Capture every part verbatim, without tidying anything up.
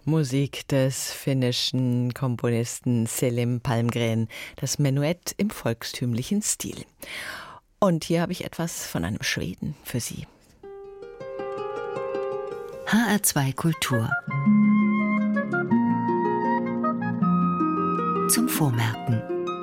Musik des finnischen Komponisten Selim Palmgren, das Menuett im volkstümlichen Stil. Und hier habe ich etwas von einem Schweden für Sie. H R zwei Kultur. Zum Vormerken.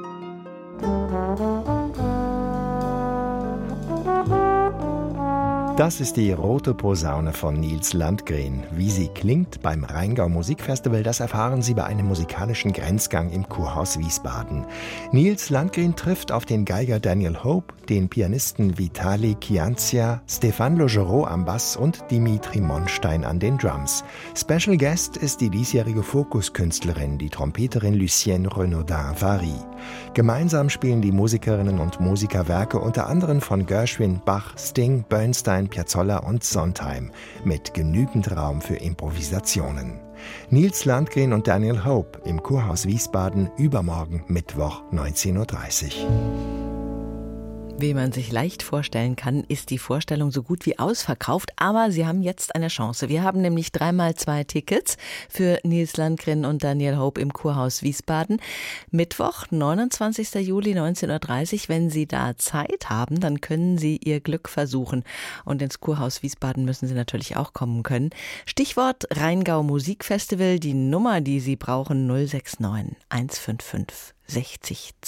Das ist die Rote Posaune von Nils Landgren. Wie sie klingt beim Rheingau Musikfestival, das erfahren Sie bei einem musikalischen Grenzgang im Kurhaus Wiesbaden. Nils Landgren trifft auf den Geiger Daniel Hope, den Pianisten Vitali Kianzia, Stéphane Logerot am Bass und Dimitri Monstein an den Drums. Special Guest ist die diesjährige Fokuskünstlerin, die Trompeterin Lucienne Renaudin-Vary. Gemeinsam spielen die Musikerinnen und Musiker Werke unter anderem von Gershwin, Bach, Sting, Bernstein, Piazzolla und Sondheim mit genügend Raum für Improvisationen. Nils Landgren und Daniel Hope im Kurhaus Wiesbaden übermorgen Mittwoch neunzehn Uhr dreißig. Wie man sich leicht vorstellen kann, ist die Vorstellung so gut wie ausverkauft, aber Sie haben jetzt eine Chance. Wir haben nämlich dreimal zwei Tickets für Nils Landgren und Daniel Hope im Kurhaus Wiesbaden. Mittwoch, neunundzwanzigster Juli, neunzehn Uhr dreißig. Wenn Sie da Zeit haben, dann können Sie Ihr Glück versuchen. Und ins Kurhaus Wiesbaden müssen Sie natürlich auch kommen können. Stichwort Rheingau Musikfestival, die Nummer, die Sie brauchen, null sechs neun eins fünf fünf sechzig